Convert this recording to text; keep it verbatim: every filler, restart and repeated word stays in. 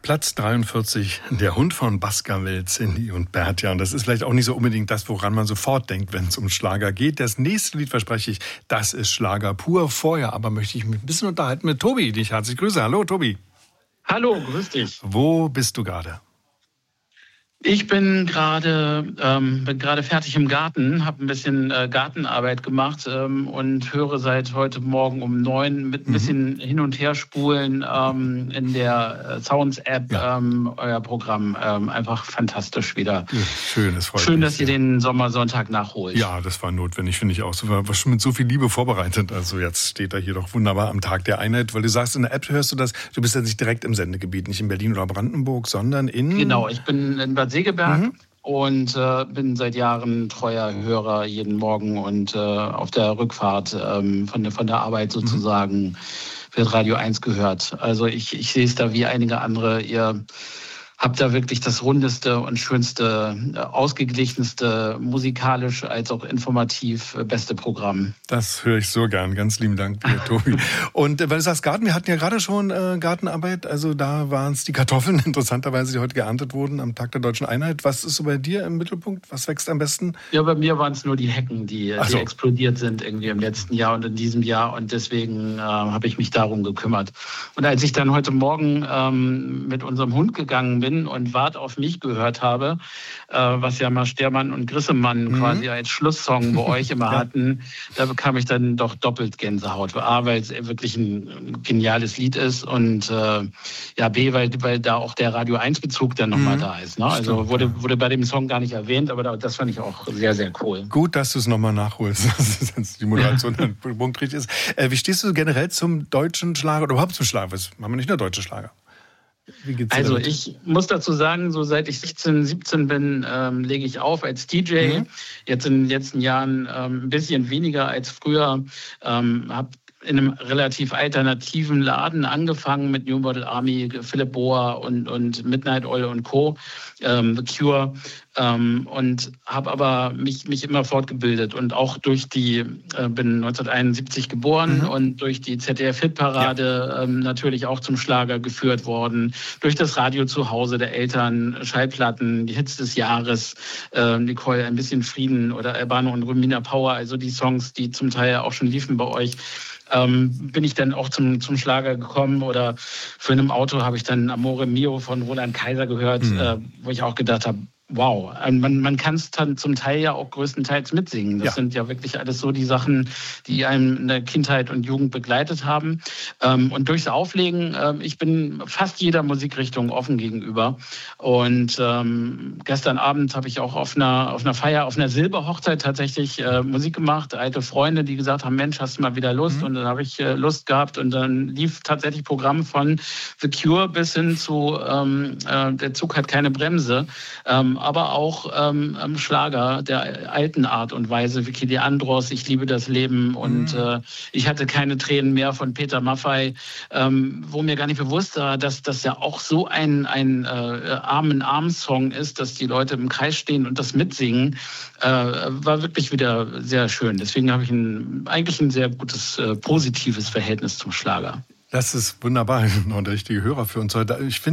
Platz dreiundvierzig, der Hund von Baskerville, Cindy und Bert. Ja, und das ist vielleicht auch nicht so unbedingt das, woran man sofort denkt, wenn es um Schlager geht. Das nächste Lied, verspreche ich, das ist Schlager pur. Vorher aber möchte ich mich ein bisschen unterhalten mit Tobi, den ich herzlich grüße. Hallo, Tobi. Hallo, grüß dich. Wo bist du gerade? Ich bin gerade ähm, bin gerade fertig im Garten, habe ein bisschen äh, Gartenarbeit gemacht ähm, und höre seit heute Morgen um neun mit ein bisschen mhm. hin und her spulen ähm, in der äh, Sounds-App ja. ähm, euer Programm. Ähm, einfach fantastisch wieder. Ja, schön, das freut Schön, mich, dass ihr ja. den Sommersonntag nachholt. Ja, das war notwendig, finde ich auch. So, war schon mit so viel Liebe vorbereitet. Also jetzt steht er hier doch wunderbar am Tag der Einheit, weil du sagst, in der App hörst du das, du bist ja nicht direkt im Sendegebiet, nicht in Berlin oder Brandenburg, sondern in... Genau, ich bin in Bad Segeberg mhm. und äh, bin seit Jahren treuer Hörer jeden Morgen und äh, auf der Rückfahrt ähm, von, der, von der Arbeit sozusagen mhm. wird Radio eins gehört. Also ich, ich sehe es da wie einige andere. Ihr habt da wirklich das rundeste und schönste, ausgeglichenste, musikalisch als auch informativ beste Programm. Das höre ich so gern. Ganz lieben Dank dir, Tobi. Und äh, weil du sagst Garten, wir hatten ja gerade schon äh, Gartenarbeit. Also da waren es die Kartoffeln, interessanterweise, die heute geerntet wurden am Tag der Deutschen Einheit. Was ist so bei dir im Mittelpunkt? Was wächst am besten? Ja, bei mir waren es nur die Hecken, die, so. die explodiert sind irgendwie im letzten Jahr und in diesem Jahr. Und deswegen äh, habe ich mich darum gekümmert. Und als ich dann heute Morgen ähm, mit unserem Hund gegangen bin, und Wart auf mich gehört habe, äh, was ja mal Stermann und Grissemann mhm. quasi als Schlusssong bei euch immer ja. hatten, da bekam ich dann doch doppelt Gänsehaut. A, weil es wirklich ein geniales Lied ist und äh, ja, B, weil, weil da auch der Radio eins Bezug dann nochmal mhm. da ist. Ne? Also Stimmt, wurde, ja. wurde bei dem Song gar nicht erwähnt, aber das fand ich auch sehr, sehr cool. Gut, dass du es nochmal nachholst, dass die Moderation ja. punktrig ist. Äh, wie stehst du generell zum deutschen Schlager oder überhaupt zum Schlager? Was machen wir nicht nur deutsche Schlager? Also damit? Ich muss dazu sagen, so seit ich sechzehn, siebzehn bin, ähm, lege ich auf als D J. Mhm. Jetzt in den letzten Jahren ähm, ein bisschen weniger als früher. Ähm, habe in einem relativ alternativen Laden angefangen mit New Model Army, Philipp Boa und, und Midnight Oil und Co., ähm, The Cure. Ähm, und habe aber mich, mich immer fortgebildet und auch durch die, äh, bin neunzehnhunderteinundsiebzig geboren mhm. und durch die Z D F-Hitparade ja. ähm, natürlich auch zum Schlager geführt worden, durch das Radio zu Hause der Eltern, Schallplatten, die Hits des Jahres, äh, Nicole, ein bisschen Frieden oder Albano und Romina Power, also die Songs, die zum Teil auch schon liefen bei euch. Ähm, bin ich dann auch zum, zum Schlager gekommen oder für einem Auto habe ich dann Amore Mio von Roland Kaiser gehört, mhm. äh, wo ich auch gedacht habe, wow, man, man kann es dann zum Teil ja auch größtenteils mitsingen. Das ja. sind ja wirklich alles so die Sachen, die einem in der Kindheit und Jugend begleitet haben. Ähm, und durchs Auflegen, äh, ich bin fast jeder Musikrichtung offen gegenüber. Und ähm, gestern Abend habe ich auch auf einer, auf einer Feier, auf einer Silberhochzeit tatsächlich äh, Musik gemacht. Alte Freunde, die gesagt haben, Mensch, hast du mal wieder Lust? Mhm. Und dann habe ich äh, Lust gehabt. Und dann lief tatsächlich Programm von The Cure bis hin zu ähm, äh, Der Zug hat keine Bremse. Ähm, aber auch ähm, am Schlager der alten Art und Weise, Vicky Leandros, Ich liebe das Leben und mhm. äh, Ich hatte keine Tränen mehr von Peter Maffay, ähm, wo mir gar nicht bewusst war, dass das ja auch so ein, ein äh, Arm-in-Arm-Song ist, dass die Leute im Kreis stehen und das mitsingen, äh, war wirklich wieder sehr schön. Deswegen habe ich ein, eigentlich ein sehr gutes, äh, positives Verhältnis zum Schlager. Das ist wunderbar, noch der richtige Hörer für uns heute. Ich finde